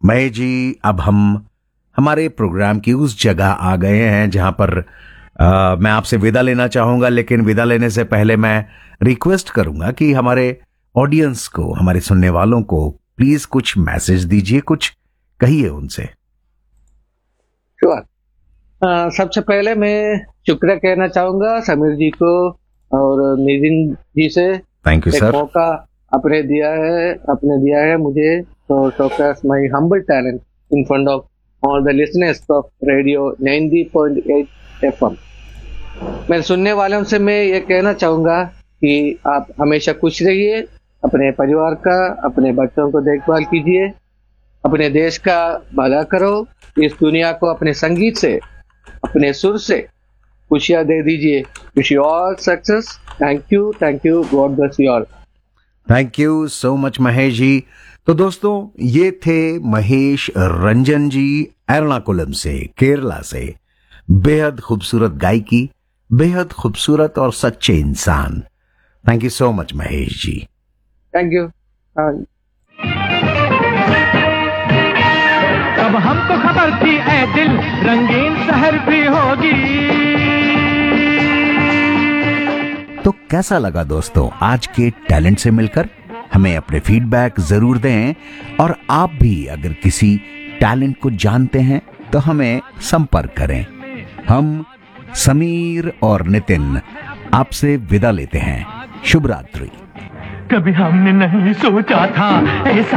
महेश जी, अब हम हमारे प्रोग्राम की उस जगह आ गए हैं जहां पर मैं आपसे विदा लेना चाहूंगा, लेकिन विदा लेने से पहले मैं रिक्वेस्ट करूंगा कि हमारे ऑडियंस को, हमारे सुनने वालों को प्लीज कुछ मैसेज दीजिए, कुछ कहिए उनसे। श्योर। सबसे पहले मैं शुक्रिया कहना चाहूंगा समीर जी को और नितिन जी से। थैंक यू एक सर। मौका आपने दिया है मुझे तो showcase my humble talent in front of all the listeners of radio 90.8 FM. मेरे सुनने वालों से मैं ये कहना चाहूंगा कि आप हमेशा खुश रहिए, अपने परिवार का, अपने बच्चों को देखभाल कीजिए, अपने देश का भला करो, इस दुनिया को अपने संगीत से, अपने सुर से खुशियां दे दीजिए। Wish you all success. Thank you, God bless you all. Thank you so much Mahesh ji. तो दोस्तों, ये थे महेश रंजन जी, एर्नाकुलम से, केरला से। बेहद खूबसूरत गायकी, बेहद खूबसूरत और सच्चे इंसान। Thank you so much Mahesh ji. Thank you. अब हमको खबर थी ऐ दिल रंगीन शहर भी होगी। तो कैसा लगा दोस्तों आज के टैलेंट से मिलकर? हमें अपने फीडबैक जरूर दें, और आप भी अगर किसी टैलेंट को जानते हैं तो हमें संपर्क करें। हम समीर और नितिन आपसे विदा लेते हैं। शुभ रात्रि। कभी हमने नहीं सोचा था ऐसा